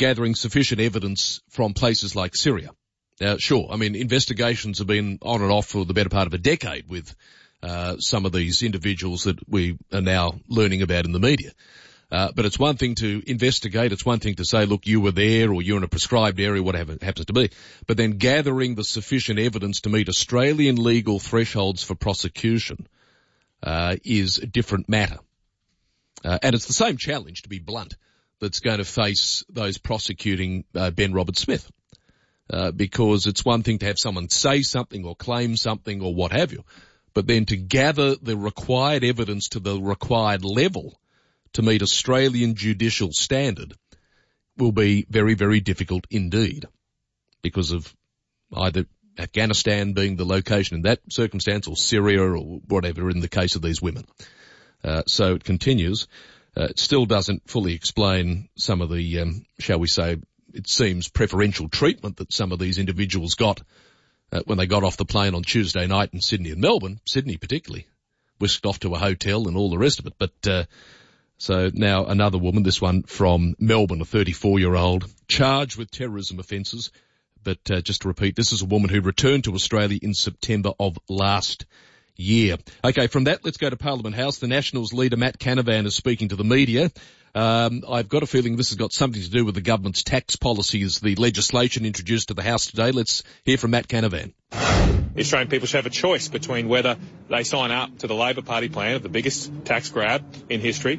gathering sufficient evidence from places like Syria. Now, sure, I mean, investigations have been on and off for the better part of a decade with some of these individuals that we are now learning about in the media. But it's one thing to investigate. It's one thing to say, look, you were there or you're in a prescribed area, whatever it happens to be. But then gathering the sufficient evidence to meet Australian legal thresholds for prosecution is a different matter. And it's the same challenge, to be blunt, that's going to face those prosecuting Ben Roberts-Smith. Because it's one thing to have someone say something or claim something or what have you, but then to gather the required evidence to the required level to meet Australian judicial standard will be very, very difficult indeed because of either Afghanistan being the location in that circumstance or Syria or whatever in the case of these women. So it continues. It still doesn't fully explain some of the, shall we say, it seems preferential treatment that some of these individuals got when they got off the plane on Tuesday night in Sydney and Melbourne, Sydney particularly, whisked off to a hotel and all the rest of it. But so now another woman, this one from Melbourne, a 34-year-old, charged with terrorism offences. But just to repeat, this is a woman who returned to Australia in September of last year. Okay, from that, let's go to Parliament House. The Nationals leader, Matt Canavan, is speaking to the media. I've got a feeling this has got something to do with the government's tax policies, the legislation introduced to the House today. Let's hear from Matt Canavan. The Australian people should have a choice between whether they sign up to the Labor Party plan of the biggest tax grab in history,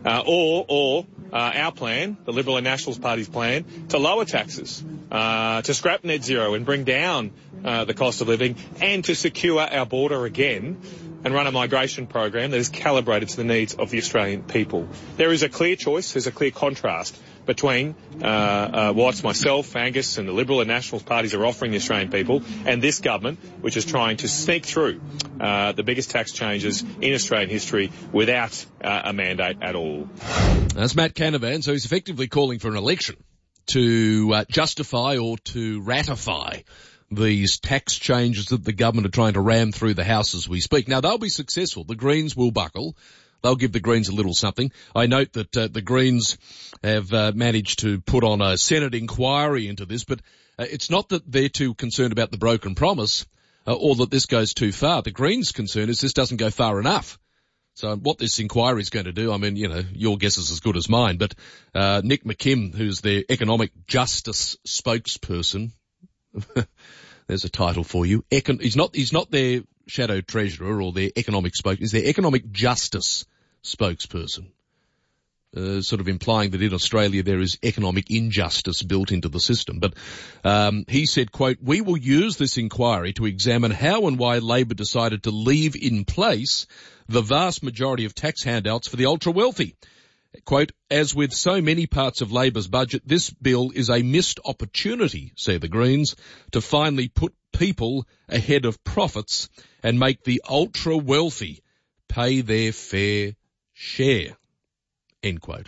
or our plan, the Liberal and Nationals Party's plan, to lower taxes, to scrap net zero and bring down the cost of living, and to secure our border again and run a migration program that is calibrated to the needs of the Australian people. There is a clear choice, there's a clear contrast between what myself, Angus and the Liberal and Nationals parties are offering the Australian people and this government, which is trying to sneak through the biggest tax changes in Australian history without a mandate at all. That's Matt Canavan, so he's effectively calling for an election to justify or to ratify these tax changes that the government are trying to ram through the House as we speak. Now, they'll be successful. The Greens will buckle. They'll give the Greens a little something. I note that the Greens have managed to put on a Senate inquiry into this, but it's not that they're too concerned about the broken promise or that this goes too far. The Greens' concern is this doesn't go far enough. So what this inquiry is going to do, I mean, you know, your guess is as good as mine, but Nick McKim, who's their economic justice spokesperson, there's a title for you. He's not their shadow treasurer or their economic he's their economic justice spokesperson. Sort of implying that in Australia there is economic injustice built into the system. But he said, quote, "We will use this inquiry to examine how and why Labor decided to leave in place the vast majority of tax handouts for the ultra-wealthy. Quote, as with so many parts of Labor's budget, this bill is a missed opportunity, say the Greens, to finally put people ahead of profits and make the ultra-wealthy pay their fair share." End quote.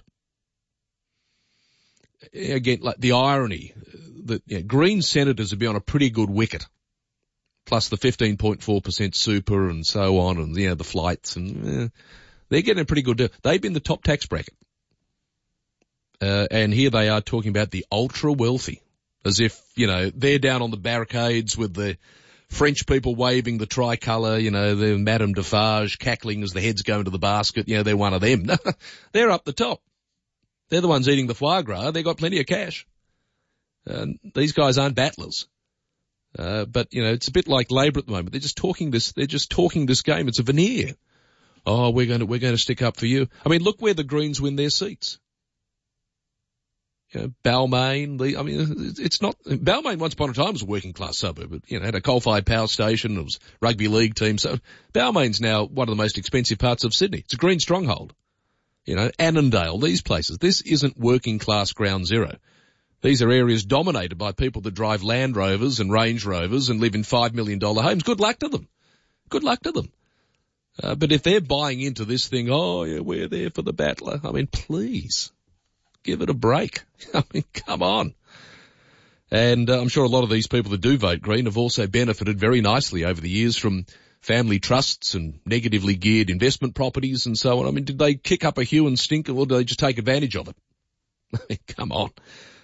Again, like the irony that Green senators would be on a pretty good wicket, plus the 15.4% super and so on, and the flights, and they're getting a pretty good deal. They've been the top tax bracket. And here they are talking about the ultra-wealthy, as if, they're down on the barricades with the French people waving the tricolour, the Madame Defarge cackling as the heads go into the basket, they're one of them. They're up the top. They're the ones eating the foie gras. They've got plenty of cash. These guys aren't battlers. But, it's a bit like Labor at the moment. They're just talking this game. It's a veneer. Oh, we're going to stick up for you. I mean, look where the Greens win their seats. Balmain, it's not, Balmain once upon a time was a working class suburb, but, had a coal-fired power station, it was rugby league team, so Balmain's now one of the most expensive parts of Sydney. It's a green stronghold. Annandale, these places. This isn't working class ground zero. These are areas dominated by people that drive Land Rovers and Range Rovers and live in $5 million homes. Good luck to them. Good luck to them. But if they're buying into this thing, we're there for the battler. I mean, please. Give it a break. I mean, come on. And I'm sure a lot of these people that do vote Green have also benefited very nicely over the years from family trusts and negatively geared investment properties and so on. I mean, did they kick up a hue and stink, or did they just take advantage of it? I mean, come on.